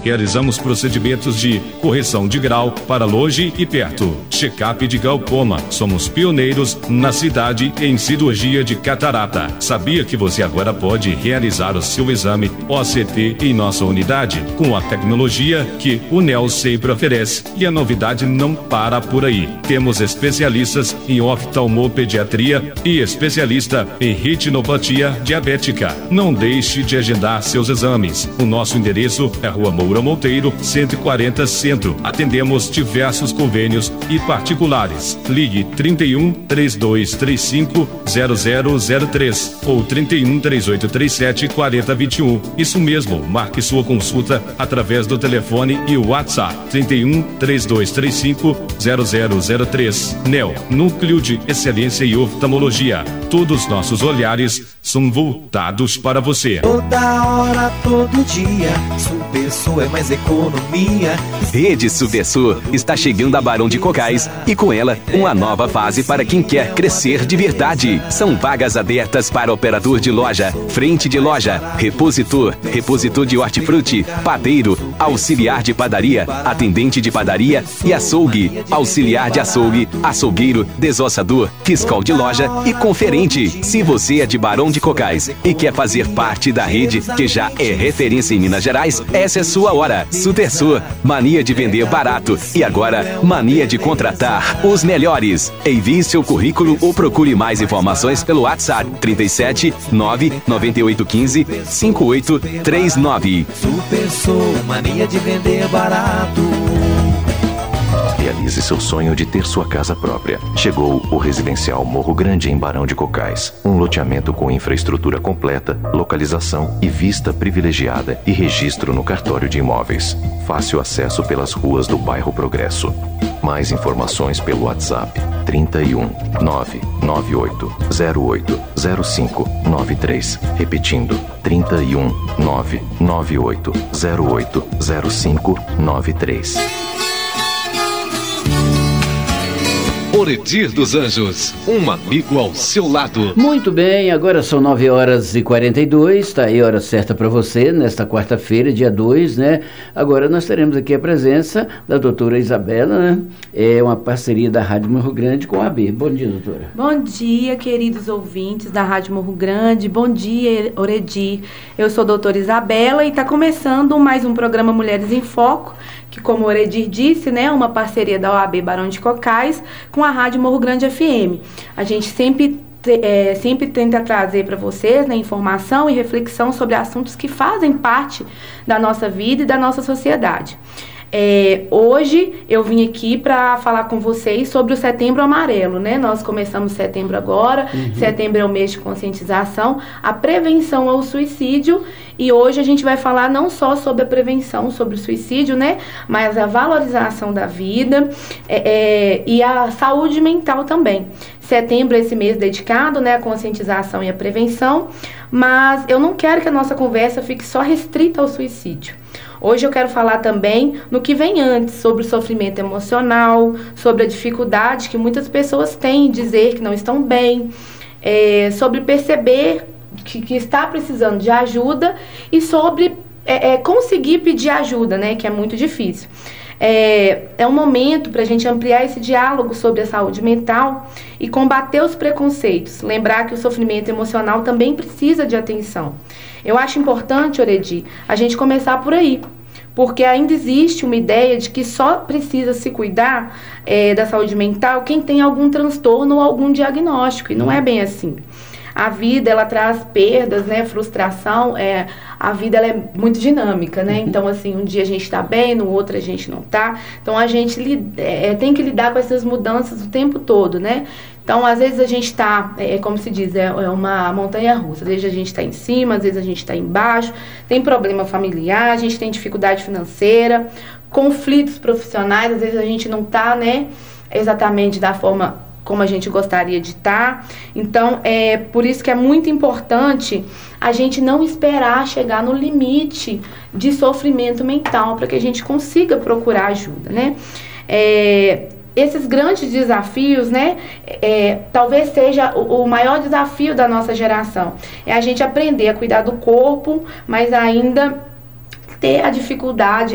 Realizamos procedimentos de correção de grau para longe e perto. Check-up de glaucoma. Somos pioneiros na cidade em cirurgia de catarata. Sabia que você agora pode realizar o seu exame OCT em nossa unidade com a tecnologia que o NEL sempre oferece. E a novidade não para por aí. Temos especialistas em oftalmopediatria e especialista em retinopatia diabética. Não deixe de agendar seus exames. O nosso endereço é Rua Moura Monteiro, 140 Centro. Atendemos diversos convênios e particulares. Ligue 31 3235 0003 ou 31 3837 4021. Isso mesmo, marque sua consulta através do telefone e o WhatsApp 31 3235 0003. NEL, Núcleo de Excelência e Oftalmologia. Todos nossos olhares são voltados para você. Toda hora, todo dia, Supersul é mais economia. Rede Supersul está chegando a Barão de Cocais e com ela uma nova fase para quem quer crescer de verdade. São vagas abertas para operador de loja, frente de loja, repositor de hortifruti, padeiro, auxiliar de padaria, atendente de padaria e açougue, auxiliar de açougue, açougueiro, desossador, fiscal de loja e conferente. Se você é de Barão de Cocais e quer fazer parte da rede que já é referência em Minas Gerais, essa é sua hora. Supersul, mania de vender barato e agora mania de contratar os melhores. Envie seu currículo ou procure mais informações pelo WhatsApp 37 99815 5839. Supersul, mania de vender barato. Realize seu sonho de ter sua casa própria. Chegou o Residencial Morro Grande em Barão de Cocais. Um loteamento com infraestrutura completa, localização e vista privilegiada e registro no cartório de imóveis. Fácil acesso pelas ruas do bairro Progresso. Mais informações pelo WhatsApp 31 998 08 05 93. Repetindo, 31 998 08 05 93. Oredir dos Anjos, um amigo ao seu lado. Muito bem, agora são 9h42, tá aí a hora certa para você, nesta quarta-feira, dia 2, né? Agora nós teremos aqui a presença da doutora Isabela, né? É uma parceria da Rádio Morro Grande com a AB. Bom dia, doutora. Bom dia, queridos ouvintes da Rádio Morro Grande. Bom dia, Oredir. Eu sou a doutora Isabela e está começando mais um programa Mulheres em Foco, que, como o Oredir disse, né, uma parceria da OAB Barão de Cocais com a Rádio Morro Grande FM. A gente sempre tenta trazer para vocês, né, informação e reflexão sobre assuntos que fazem parte da nossa vida e da nossa sociedade. Hoje eu vim aqui para falar com vocês sobre o Setembro Amarelo, né? Nós começamos setembro agora, setembro é o mês de conscientização, a prevenção ao suicídio, e hoje a gente vai falar não só sobre a prevenção, sobre o suicídio, né? Mas a valorização da vida e a saúde mental também. Setembro é esse mês dedicado, né, à conscientização e à prevenção, mas eu não quero que a nossa conversa fique só restrita ao suicídio. Hoje eu quero falar também no que vem antes, sobre o sofrimento emocional, sobre a dificuldade que muitas pessoas têm em dizer que não estão bem, sobre perceber que está precisando de ajuda e sobre conseguir pedir ajuda, né, que é muito difícil. É um momento para a gente ampliar esse diálogo sobre a saúde mental e combater os preconceitos. Lembrar que o sofrimento emocional também precisa de atenção. Eu acho importante, Oredir, a gente começar por aí, porque ainda existe uma ideia de que só precisa se cuidar da saúde mental quem tem algum transtorno ou algum diagnóstico, e não é bem assim. A vida, ela traz perdas, né, frustração, a vida ela é muito dinâmica, né, então assim, um dia a gente está bem, no outro a gente não está, então a gente tem que lidar com essas mudanças o tempo todo, né. Então, às vezes a gente está, como se diz, é uma montanha-russa. Às vezes a gente está em cima, às vezes a gente está embaixo, tem problema familiar, a gente tem dificuldade financeira, conflitos profissionais, às vezes a gente não está, né, exatamente da forma como a gente gostaria de estar. Então, é por isso que é muito importante a gente não esperar chegar no limite de sofrimento mental para que a gente consiga procurar ajuda, né? Esses grandes desafios, né, talvez seja o maior desafio da nossa geração. É a gente aprender a cuidar do corpo, mas ainda ter a dificuldade